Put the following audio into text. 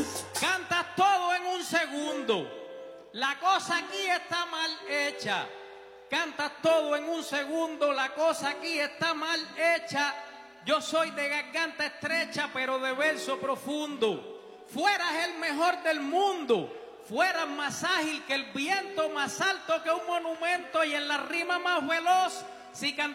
Cantas todo en un segundo. La cosa aquí está mal hecha. Cantas todo en un segundo. La cosa aquí está mal hecha. Yo soy de garganta estrecha, pero de verso profundo. Fueras el mejor del mundo. Fueras más ágil que el viento, más alto que un monumento y en la rima más veloz. Si